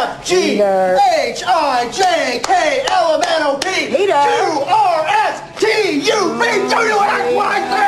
F G H I J K L M N O P Q R S T U V. Do you act what I say?